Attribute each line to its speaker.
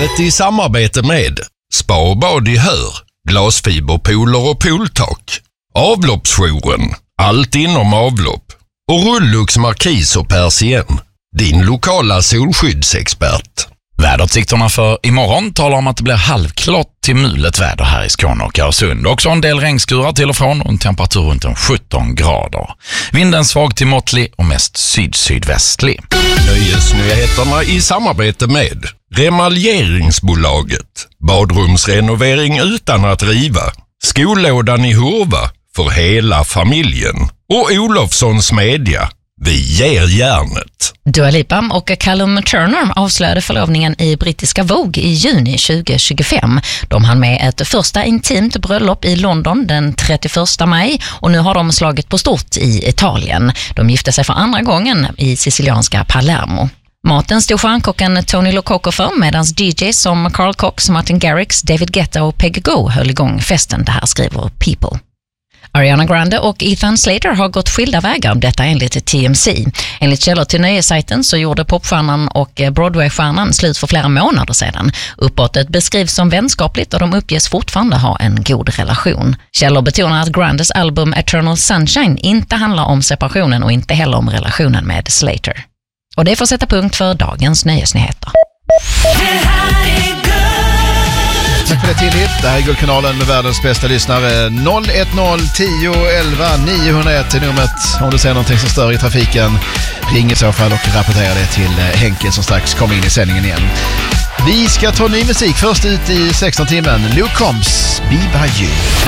Speaker 1: Programmet i samarbete med Spa och bad i Hör, glasfiberpooler och pooltak, Avloppsjouren, allt inom avlopp och Rullux Markis och Persien, din lokala solskyddsexpert.
Speaker 2: Väderutsikterna för imorgon talar om att det blir halvklart till mulet väder här i Skåne och Öresund. Också en del regnskurar till och från och en temperatur runt 17 grader. Vinden svag till måttlig och mest syd-sydvästlig.
Speaker 1: Nöjesnyheterna i samarbete med Remaljeringsbolaget, badrumsrenovering utan att riva, Skollådan i Hurva för hela familjen och Olofssons Media. Vi ger järnet.
Speaker 3: Dua Lipa och Callum Turner avslöjade förlovningen i brittiska Vogue i juni 2025. De hann med ett första intimt bröllop i London den 31 maj och nu har de slagit på stort i Italien. De gifte sig för andra gången i sicilianska Palermo. Maten stod stjärnkocken Tony Lococo för medan DJs som Carl Cox, Martin Garrix, David Guetta och Peggy Go höll igång festen. Det här skriver People. Ariana Grande och Ethan Slater har gått skilda vägar, detta enligt TMC. Enligt källor till nöjesajten så gjorde popstjärnan och Broadway-stjärnan slut för flera månader sedan. Uppbrottet beskrivs som vänskapligt och de uppges fortfarande ha en god relation. Källor betonar att Grandes album Eternal Sunshine inte handlar om separationen och inte heller om relationen med Slater. Och det får sätta punkt för dagens nöjesnyheter.
Speaker 4: Tack för det Tillit. Det här är Guldkanalen med världens bästa lyssnare. 010 10 11 901 är numret. Om du ser någonting som stör i trafiken, ring i så fall och rapportera det till Henke som strax kommer in i sändningen igen. Vi ska ta ny musik först ut i 16 timmen. Luke Combs, Be By You.